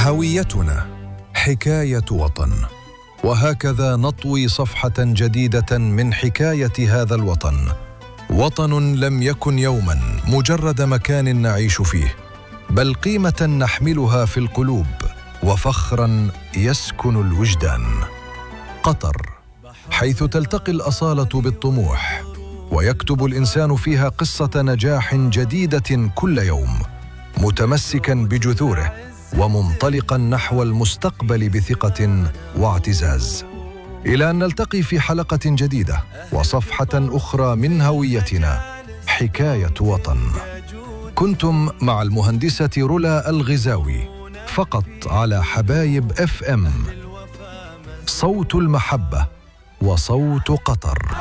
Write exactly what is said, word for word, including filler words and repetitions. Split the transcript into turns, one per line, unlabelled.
هويتنا حكاية وطن، وهكذا نطوي صفحة جديدة من حكاية هذا الوطن. وطن لم يكن يوما مجرد مكان نعيش فيه، بل قيمة نحملها في القلوب وفخرا يسكن الوجدان. قطر، حيث تلتقي الأصالة بالطموح ويكتب الإنسان فيها قصة نجاح جديدة كل يوم، متمسكا بجذوره ومنطلقا نحو المستقبل بثقة واعتزاز. إلى أن نلتقي في حلقة جديدة وصفحة أخرى من هويتنا، حكاية وطن. كنتم مع المهندسة رولا الغزاوي، فقط على حبايب اف ام، صوت المحبة وصوت قطر.